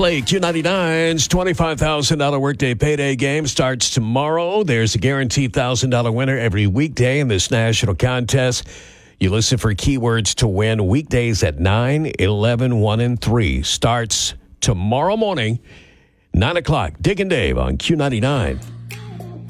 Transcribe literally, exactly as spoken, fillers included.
Play Q ninety-nine's twenty-five thousand dollars workday payday game starts tomorrow. There's a guaranteed one thousand dollars winner every weekday in this national contest. You listen for keywords to win weekdays at nine, eleven, one, and three. Starts tomorrow morning, nine o'clock. Dick and Dave on Q ninety-nine.